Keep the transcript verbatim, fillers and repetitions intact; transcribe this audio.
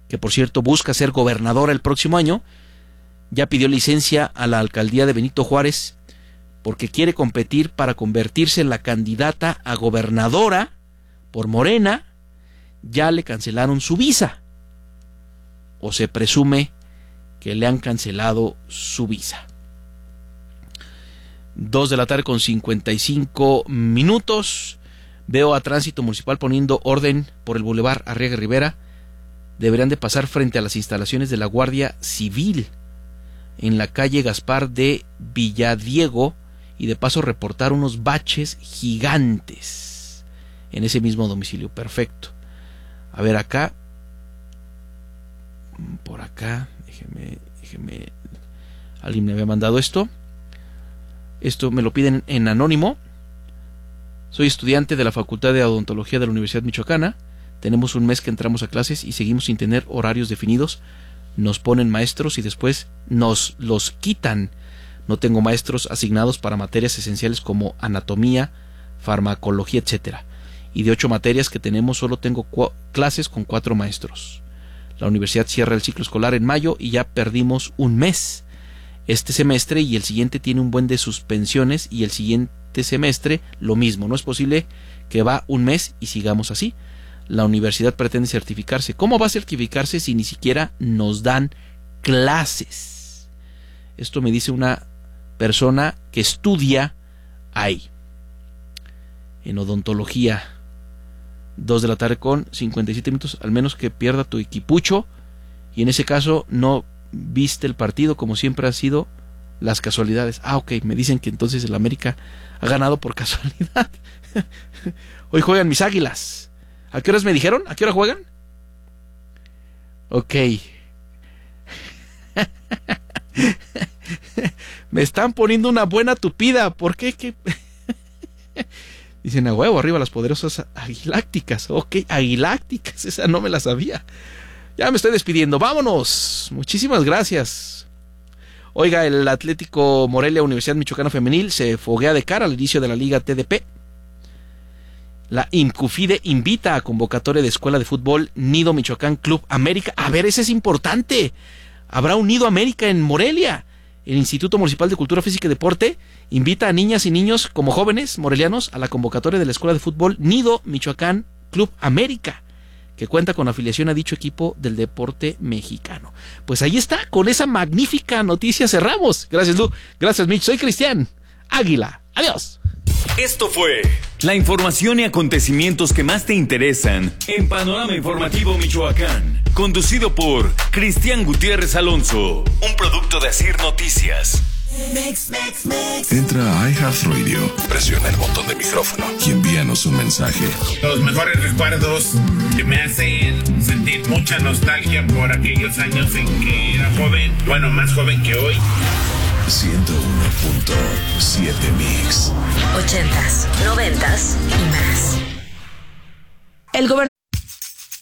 que por cierto busca ser gobernadora el próximo año, ya pidió licencia a la alcaldía de Benito Juárez porque quiere competir para convertirse en la candidata a gobernadora por Morena. Ya le cancelaron su visa, o se presume que le han cancelado su visa. Dos de la tarde con cincuenta y cinco minutos. Veo a Tránsito Municipal poniendo orden por el Boulevard Arriaga Rivera. Deberían de pasar frente a las instalaciones de la Guardia Civil en la calle Gaspar de Villadiego y de paso reportar unos baches gigantes en ese mismo domicilio. Perfecto. A ver acá, por acá, déjeme, déjeme, alguien me había mandado esto. Esto me lo piden en anónimo. Soy estudiante de la Facultad de Odontología de la Universidad Michoacana. Tenemos un mes que entramos a clases y seguimos sin tener horarios definidos. Nos ponen maestros y después nos los quitan. No tengo maestros asignados para materias esenciales como anatomía, farmacología, etcétera. Y de ocho materias que tenemos solo tengo cu- clases con cuatro maestros. La universidad cierra el ciclo escolar en mayo y ya perdimos un mes. Este semestre y el siguiente tiene un buen de suspensiones y el siguiente semestre lo mismo. No es posible que va un mes y sigamos así. La universidad pretende certificarse. ¿Cómo va a certificarse si ni siquiera nos dan clases? Esto me dice una persona que estudia ahí, en odontología. Dos de la tarde con cincuenta y siete minutos. Al menos que pierda tu equipucho y en ese caso no viste el partido, como siempre ha sido las casualidades. Ah, ok, me dicen que entonces el América ha ganado por casualidad. Hoy juegan mis Águilas. ¿A qué horas me dijeron? ¿A qué hora juegan? Ok. Me están poniendo una buena tupida. ¿Por qué? ¿Qué? Dicen a huevo, arriba las poderosas aguilácticas. Ok, aguilácticas, esa no me la sabía. Ya me estoy despidiendo, vámonos. Muchísimas gracias. Oiga, el Atlético Morelia Universidad Michoacana Femenil se foguea de cara al inicio de la Liga T D P. La INCUFIDE invita a convocatoria de Escuela de Fútbol Nido Michoacán Club América. A ver, ese es importante. Habrá un Nido América en Morelia. El Instituto Municipal de Cultura Física y Deporte invita a niñas y niños como jóvenes morelianos a la convocatoria de la Escuela de Fútbol Nido Michoacán Club América, que cuenta con afiliación a dicho equipo del deporte mexicano. Pues ahí está, con esa magnífica noticia cerramos. Gracias, Lu. Gracias, Mitch. Soy Cristian Águila. Adiós. Esto fue la información y acontecimientos que más te interesan en Panorama Informativo Michoacán, conducido por Cristian Gutiérrez Alonso, un producto de Asir Noticias. Mix, mix, mix. Entra a iHeartRadio, presiona el botón de micrófono y envíanos un mensaje. Los mejores recuerdos que me hacen sentir mucha nostalgia por aquellos años en que era joven, bueno, más joven que hoy. ciento uno punto siete Mix. Ochentas, noventas y más. El gobernador